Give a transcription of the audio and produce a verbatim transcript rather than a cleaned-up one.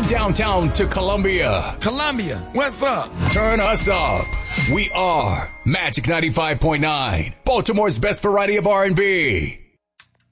From downtown to Columbia. Columbia, what's up? Turn us up. We are Magic ninety-five point nine, Baltimore's best variety of R and B.